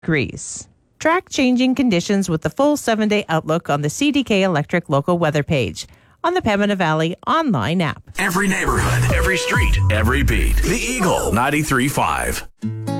degrees. Track changing conditions with the full 7-day outlook on the CDK Electric local weather page on the Pembina Valley online app. Every neighborhood, every street, every beat. The Eagle 93.5.